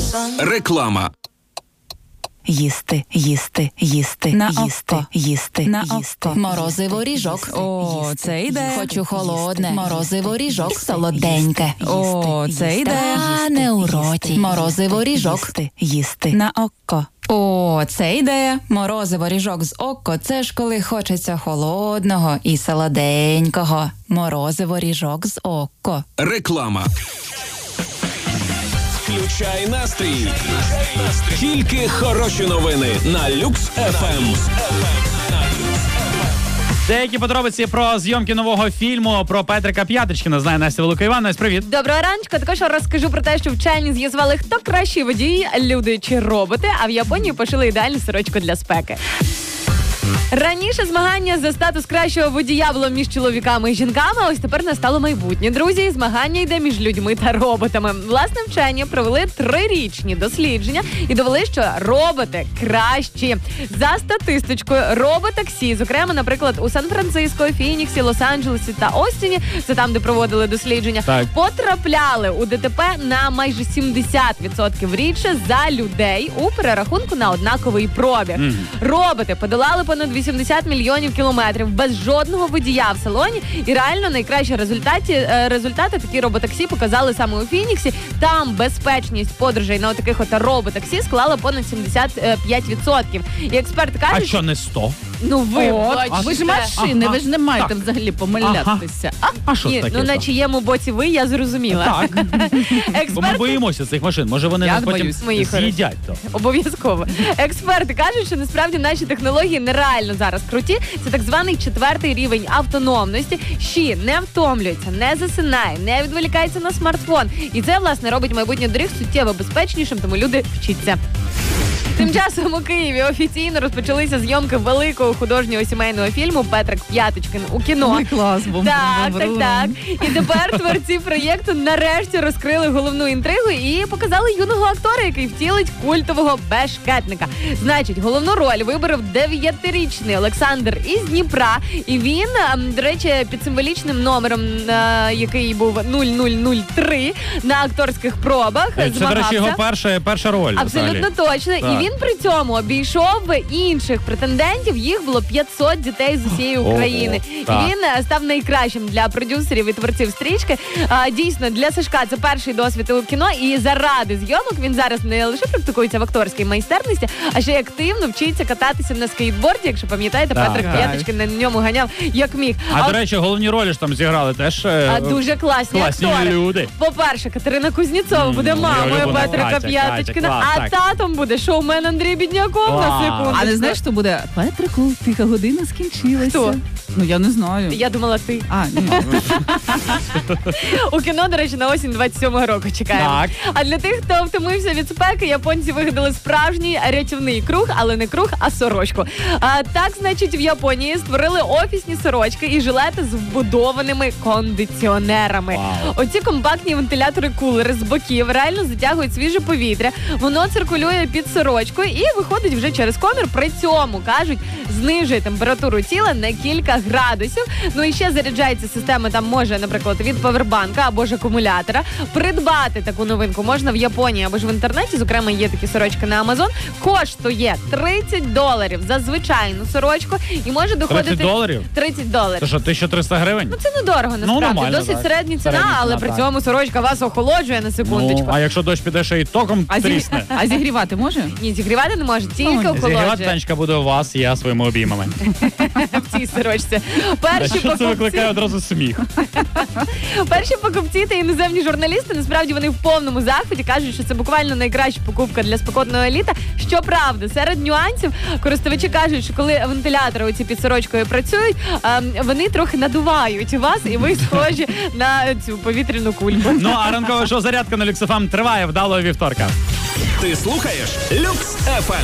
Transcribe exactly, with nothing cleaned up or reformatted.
Реклама. Їсти, їсти, їсти, На їсти, око. їсти, На їсти. око. Морозиво ріжок. О, це йде. Хочу холодне. Морозиво ріжок. Солоденьке. О, це йде. Та не у роті. Морозиво ріжок. Їсти, їсти. На око. О, це ідея. Морозиво ріжок з око. Це ж коли хочеться холодного і солоденького. Морозиво ріжок з око. Реклама. Включай настрій. Тільки хороші новини на Люкс еф ем. Деякі подробиці про зйомки нового фільму про Петрика П'яточкіна знає Настя Велика Івановна. Привіт. Доброго раночку. Також розкажу про те, що вчені з'ясували, хто кращий водій, люди чи роботи, а в Японії пошили ідеальну сорочку для спеки. Раніше змагання за статус кращого водія було між чоловіками і жінками, а ось тепер настало майбутнє. Друзі, змагання йде між людьми та роботами. Власне, вчені провели трирічні дослідження і довели, що роботи кращі. За статистичкою, робот-таксі, зокрема, наприклад, у Сан-Франциско, Фініксі, Лос-Анджелесі та Остіні, це там, де проводили дослідження, Так. потрапляли у ДТП на майже сімдесят відсотків рідше за людей у перерахунку на однаковий пробіг. Мгм. Роботи подолали понад вісімдесят мільйонів кілометрів без жодного водія в салоні. І реально найкращі результати, е, результати такі роботаксі показали саме у Фініксі. Там безпечність подорожей на таких от роботаксі склала понад сімдесят п'ять відсотків. І експерти А кажуть, що не сто? ну ви От, бачите. ви ж машини, Ага. ви ж не маєте Так. взагалі помилятися. А? А що Ні, таке? ну на то? чиєму боці ви, я зрозуміла. Так. Бо ми Експерти боїмося цих машин. Може вони Я нас потім боюсь. Мої хороші. з'їдять. То. Обов'язково. Експерти кажуть, що насправді наші технології нереально зараз круті. Це так званий четвертий рівень автономності. Ші не втомлюється, не засинає, не відволікається на смартфон. І це, власне, робить майбутнє доріг суттєво безпечнішим, тому люди вчаться. Тим часом у Києві офіційно розпочалися зйомки великого художнього сімейного фільму «Петрик П'яточкин» у кіно. Ой, клас, бум, Так, бум, так, бум. так. І тепер творці проєкту нарешті розкрили головну інтригу і показали юного актора, який втілить культового бешкетника. Значить, головну роль виборов дев'ятирічний Олександр із Дніпра. І він, ем, до речі, під символічним номером, е, який був нуль нуль нуль три на акторських пробах, Це, до змагався. речі, його перша, перша роль. Абсолютно взагалі. точно. Так. І він при цьому обійшов інших претендентів. Їх було п'ятсот дітей з усієї Ого, України. так. І він е, став найкращим для продюсерів і творців стрічки. А, дійсно, для Сашка це перший досвід у кіно. І заради зйомок він зараз не лише практикується в акторській майстерності, а ще й активно вчиться кататися на скейтборді. Якщо пам'ятаєте, Так. Петрик Так. П'яточкин на ньому ганяв як міг. А, до речі, головні ролі ж там зіграли теж е, а, дуже класні, класні актори. люди. По-перше, Катерина Кузнєцова М, буде моя мамою улюблена Петрика Катя, П'яточкина, Катя, а клас, так. татом буде шоумен Андрій Бідняков на Вау. секунду. А не знаєш, що буде? Петрику, тиха година скінчилася. Хто? Ну, я не знаю. Я думала, ти. А, ні. У кіно, до речі, на осінь двадцять сьомого року чекаємо. Так. А для тих, хто втомився від спеки, японці вигадали справжній рятівний круг, але не круг, а сорочку. А, так, значить, в Японії створили офісні сорочки і жилети з вбудованими кондиціонерами. Вау. Оці компактні вентилятори-кулери з боків реально затягують свіже повітря. Воно циркулює під сорочкою і виходить вже через комір. При цьому, кажуть, знижує температуру тіла на кілька градусів. Ну і ще заряджається система, там може, наприклад, від павербанка або ж акумулятора. Придбати таку новинку можна в Японії або ж в інтернеті, зокрема, є такі сорочки на Амазон. Коштує тридцять доларів за звичайну сорочку і може доходити... тридцять доларів? тридцять доларів. Це що, тисяча триста гривень? Ну, це недорого, насправді. нормально, Досить так. середня ціна, Середня але ціна, при так. цьому сорочка вас охолоджує на секундочку. Ну, а якщо дощ піде, ще й током А, зі... трісне. а зігрівати може? Ні, зігрівати не може, тільки Ну, Зігрівати, охолоджує Танечка, буде у вас, я своїми обіймами. в цій сорочці. А Перші що це покупці, викликає одразу сміх? перші покупці та іноземні журналісти, насправді вони в повному захваті, кажуть, що це буквально найкраща покупка для спекотного літа. Щоправда, серед нюансів користувачі кажуть, що коли вентилятори оці під сорочкою працюють, ем, вони трохи надувають вас, і ви схожі на цю повітряну кульку. Ну, а ранкова шоу «Зарядка» на Люкс еф ем триває вдалого вівторка. Ти слухаєш Люкс еф ем.